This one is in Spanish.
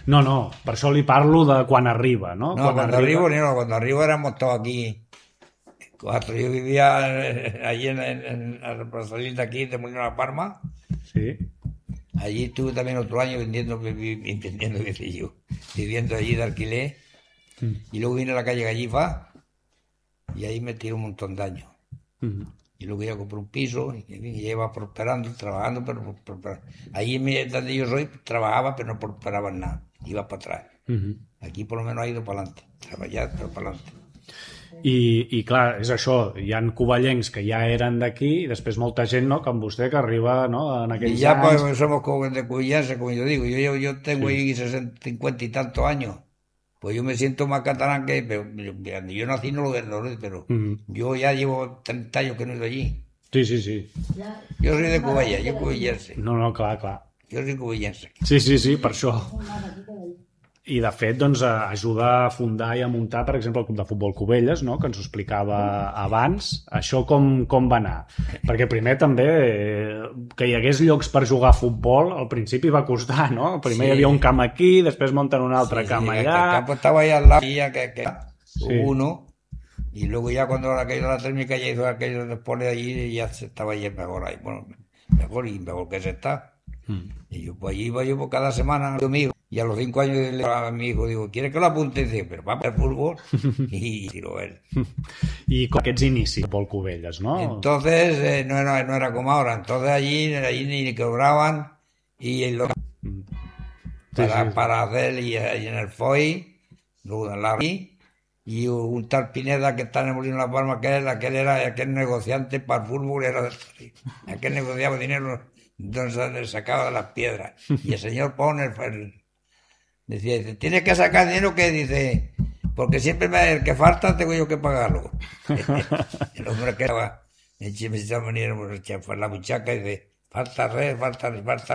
No, per això li parlo de quan arriba, ¿no? No, cuando arribo éramos todos aquí. Cuatro. Yo vivía allí para salir de aquí, de Molino de la Parma. Sí. Allí estuve también otro año viviendo allí de alquiler. Y luego vine a la calle Gallifa y ahí me tiré un montón de años. Y luego ya compré un piso y ya iba prosperando, trabajando, pero ahí donde yo soy trabajaba, pero no prosperaba en nada, iba para atrás. Aquí por lo menos ha ido para adelante, treballat però para adelante. I clar, és això, hi ha covellencs que ja eren d'aquí i després molta gent, no?, com vostè, que arriba, no?, en aquells y ya anys... pues somos como de cubillense, como yo digo, yo tengo ahí 50 y tantos años, pues yo me siento más catalán que... Pero yo nací no lo pero yo ya llevo 30 años que no he ido allí. Sí. Yo soy de Cubella, yo cubillense. No, clar. Jo soy cubillense. Sí, per això. I, de fet, doncs, ajuda a fundar i a muntar, per exemple, el Club de Futbol Cubelles, no?, que ens ho explicava abans. Això com va anar? Perquè primer també que hi hagués llocs per jugar a futbol, al principi va costar, no? Primer hi havia un camp aquí, després munten un altre camp allà... El campo estaba ahí al lado, uno, y luego ya cuando aquello de la térmica ya hizo aquello después de allí, ya se estaba ahí mejor ahí. Bueno, mejor que se está. Y yo pues allí iba yo por cada semana conmigo. Y a los 5 años le digo a mi hijo, digo, ¿quieres que lo apunte? Y dice, pero va para el fútbol. Y tiró él. I aquests inicis de Futbol Cubelles, ¿no? Entonces no era como ahora. Entonces allí ni cobraban y para hacer y en el FOI, luego en la y un tal Pineda que está en el Molino de la Palma, aquel negociante para el fútbol, aquel negociaba dinero, entonces le sacaba de las piedras. Y el señor pone dice, tienes que sacar dinero que dice, porque siempre el que falta tengo yo que pagarlo. El hombre que estaba, me echaba la muchaca y dice, falta